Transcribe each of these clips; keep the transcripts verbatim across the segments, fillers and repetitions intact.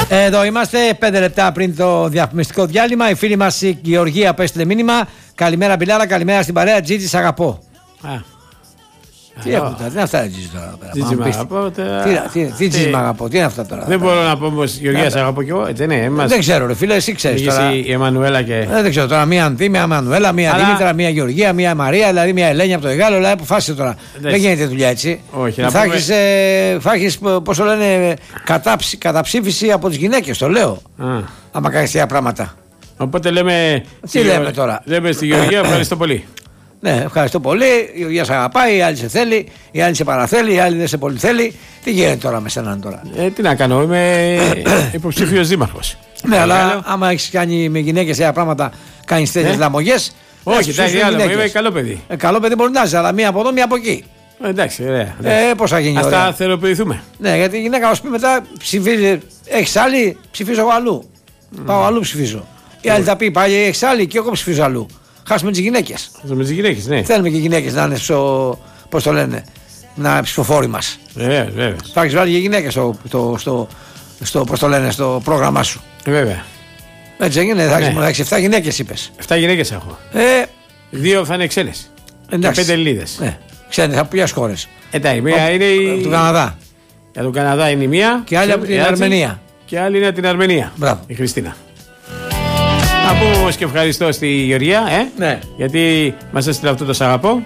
Εδώ είμαστε πέντε λεπτά πριν το διαφημιστικό διάλειμμα. Η φίλη μας η Γεωργία που έστειλε μήνυμα. Καλημέρα Μπιλάρα, καλημέρα στην παρέα. Τζίτζι, σ' αγαπώ. Α. Τι έχουν τώρα, τι είναι αυτά Τζίτζι τώρα πέρα. Τζίτζι μ' αγαπώ. Τι Τζίτζι μ' αγαπώ, τι είναι αυτά τώρα. Δεν μπορώ να πω όμως Γεωργία σ' αγαπώ κι εγώ, έτσι ναι. Δεν ξέρω ρε φίλε, εσύ ξέρεις τώρα. Η Εμμανουέλα και... Δεν ξέρω τώρα, μία Αντί, μία Εμμανουέλα, μία Δήμητρα, μία Γεωργία, μία Μαρία, δηλαδή μία Ελένη από το Εγάλο, δηλαδή αποφάσισε τώρα. Δεν γίνεται δουλειά έτσι. Όχι, θα έχεις, πώς το λένε, καταψήφιση από τις γυναίκες, το λέω. Άμα κάνεις τέτοια πράγματα. Οπότε λέμε. Τι λέμε τώρα. Λέμε στη Γεωργία, ευχαριστώ πολύ. Ναι, ευχαριστώ πολύ. Η Γεωργία σε αγαπάει, η άλλη σε θέλει, η άλλη σε παραθέλει, η άλλη δεν σε πολύ θέλει. Τι γίνεται τώρα με σέναν τώρα. Ε, τι να κάνω, είμαι υποψήφιος δήμαρχος. Ναι, αλλά άμα έχεις κάνει με γυναίκες τέτοια πράγματα, κάνεις τέτοιες λαμογές. Όχι, εντάξει, είμαι καλό παιδί. Ε, καλό παιδί μπορεί να είσαι, αλλά μία από εδώ, μία από εκεί. Ε, εντάξει, ωραία. Ε, πώς θα γίνει. Ας τα θεραποποιηθούμε. Ναι, γιατί η γυναίκα μας πει μετά ψηφίζει. Έχεις άλλη, ψηφίζω εγώ αλλού. Mm. Πάω αλλού ψηφίζω. Η άλλη θα πει πάλι έχεις άλλη και εγώ ψηφίζω αλλού. Χάσουμε τις γυναίκες. Χάσουμε τις γυναίκες, ναι. Θέλουμε και οι γυναίκες να είναι στο. Πώς το λένε, να ψηφοφόροι μας. Βέβαια, βέβαια. Θα έχεις βάλει και γυναίκες στο, στο, στο, στο, πώς το λένε, στο πρόγραμμά σου. Βέβαια. Έτσι έγινε, θα έχεις ναι. εφτά γυναίκες είπες. εφτά γυναίκες έχω. Ε, Δύο θα είναι ξένες. Εντάξει. Και πέντε Ελληνίδες. Ναι. Ξένες από ποιες χώρες. Εντάξει, μία είναι η. Από τον Καναδά. Για τον Καναδά είναι η μία. Και άλλη από την Αρμενία. Και άλλη είναι από την Αρμενία. Μπράβο. Η Χριστίνα. Να πούμε όμως και ευχαριστώ στη Γεωργία, ε, ναι. γιατί μας έστειλε αυτό το σ' αγαπώ.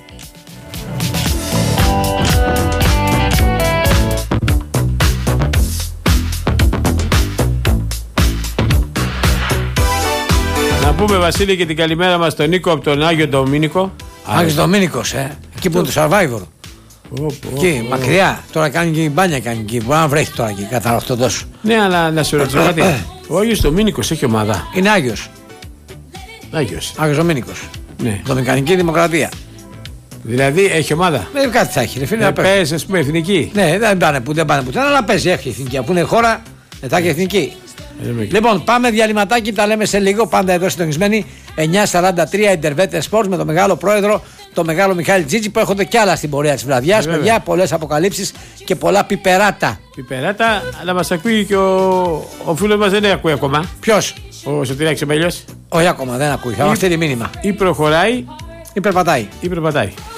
Να πούμε Βασίλη και την καλημέρα μας στον Νίκο από τον Άγιο Ντομήνικο. Άγιος Ντομήνικος, ε, εκεί που είναι το Survivor. Oh, εκεί, oh, μακριά. Oh. Τώρα κάνει και μπάνια κάνει εκεί. Μπορεί να βρέχει τώρα εκεί, κατά αυτό τόσο. Ναι, αλλά να σου ρωτήσω κάτι. Ο Άγιος Ντομήνικος έχει ομάδα. Είναι Άγιος. Άγιος. Άγιος Ντομήνικος. Ναι. Δομικανική Δημοκρατία. Δηλαδή έχει ομάδα. Ναι, κάτι θα έχει. Ρε, παίζει, ας πούμε, εθνική. Ναι, δεν πάνε που δεν πάνε που αλλά παίζει, έχει εθνική. Που είναι χώρα, μετά και εθνική. Ε, λοιπόν, πάμε διαλυματάκι, τα λέμε σε λίγο. Πάντα εδώ συντονισμένοι εννιά σαράντα τρία Intervete Sports με τον μεγάλο πρόεδρο, τον μεγάλο Μιχάλη Τζίτζι, που έχονται κι άλλα στην πορεία της βραδιάς. Παιδιά, πολλές αποκαλύψεις και πολλά πιπεράτα. Πιπεράτα, αλλά μας ακούει και ο, ο φίλος μας δεν ακούει ακόμα. Ποιος? Ο Σωτηράκης Εμέλιος. Όχι ακόμα, δεν ακούει. Θα μας στείλει μήνυμα. Ή προχωράει ή περπατάει. Ή περπατάει.